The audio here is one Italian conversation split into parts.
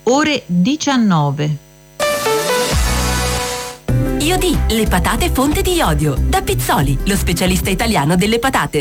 ore 19. Iodì, le patate fonte di iodio. Da Pizzoli, lo specialista italiano delle patate.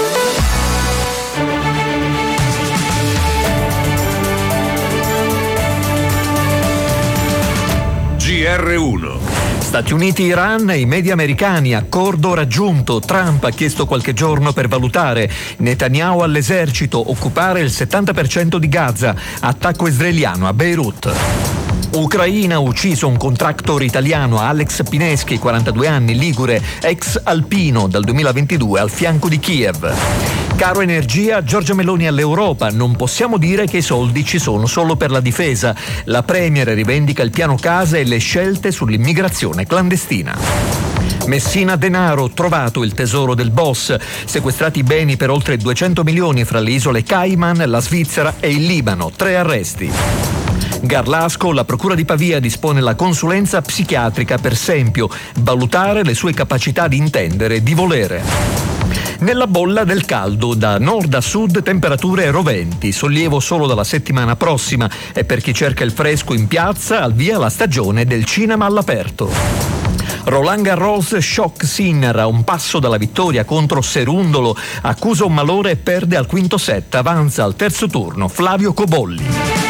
GR1. Stati Uniti-Iran e i media americani, accordo raggiunto. Trump ha chiesto qualche giorno per valutare. Netanyahu all'esercito, occupare il 70% di Gaza. Attacco israeliano a Beirut. Ucraina, ucciso un contractor italiano, Alex Pineschi, 42 anni, ligure, ex alpino, dal 2022 al fianco di Kiev. Caro energia, Giorgia Meloni all'Europa, non possiamo dire che i soldi ci sono solo per la difesa. La Premier rivendica il piano casa e le scelte sull'immigrazione clandestina. Messina Denaro, trovato il tesoro del boss, sequestrati beni per oltre 200 milioni fra le isole Cayman, la Svizzera e il Libano, 3 arresti. Garlasco, la procura di Pavia dispone la consulenza psichiatrica per Sempio, valutare le sue capacità di intendere e di volere. Nella bolla del caldo, da nord a sud temperature roventi, sollievo solo dalla settimana prossima e per chi cerca il fresco in piazza, al via la stagione del cinema all'aperto. Roland Garros, shock Sinner a un passo dalla vittoria contro Serundolo, accusa un malore e perde al quinto set, avanza al terzo turno Flavio Cobolli.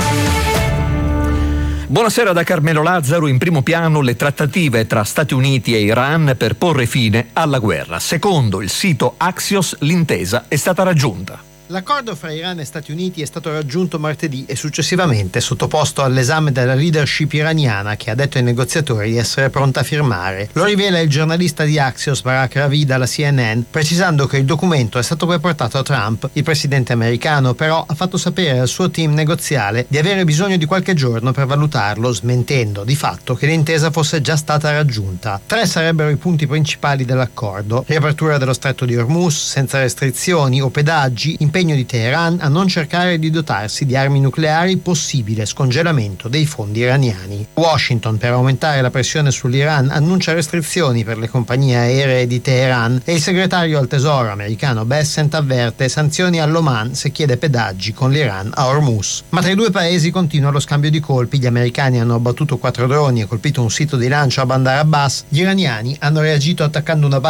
Buonasera da Carmelo Lazzaro. In primo piano le trattative tra Stati Uniti e Iran per porre fine alla guerra. Secondo il sito Axios, l'intesa è stata raggiunta. L'accordo fra Iran e Stati Uniti è stato raggiunto martedì e successivamente sottoposto all'esame della leadership iraniana, che ha detto ai negoziatori di essere pronta a firmare. Lo rivela il giornalista di Axios Barak Ravid alla CNN, precisando che il documento è stato poi portato a Trump. Il presidente americano però ha fatto sapere al suo team negoziale di avere bisogno di qualche giorno per valutarlo, smentendo di fatto che l'intesa fosse già stata raggiunta. 3 sarebbero i punti principali dell'accordo: riapertura dello stretto di Hormuz senza restrizioni o pedaggi, impegno di Teheran a non cercare di dotarsi di armi nucleari, possibile scongelamento dei fondi iraniani. Washington, per aumentare la pressione sull'Iran, annuncia restrizioni per le compagnie aeree di Teheran e il segretario al tesoro americano Bessent avverte sanzioni all'Oman se chiede pedaggi con l'Iran a Hormuz. Ma tra i due paesi continua lo scambio di colpi. Gli americani hanno abbattuto 4 droni e colpito un sito di lancio a Bandar Abbas. Gli iraniani hanno reagito attaccando una base